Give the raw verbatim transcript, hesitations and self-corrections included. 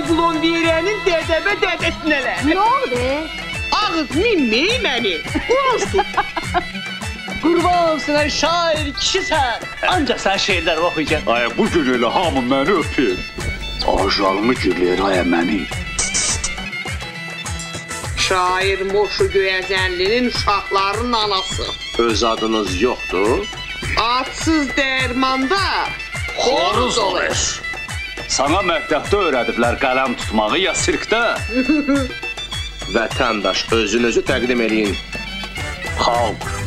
diplom verənin dədəbə dədəsinələr. Nə oldu? Ağız minmeyi məni. Olsun. Qurban olsun, şair kişisən. Ancaq sən şeirlər oxuyacaksın. Ay, bu gün elə hamı məni öpür. Ajalımı gürləyir, ay, məni. Şair Moşu Göyəzənlinin uşaqlarının anası. Öz adınız yoxdur? Adsız dərmanda xoruz olur. Sana məktəbdə öyrədiblər qələm tutmağı ya sirkdə? Vətəndaş, özünüzü təqdim edin. Xalq.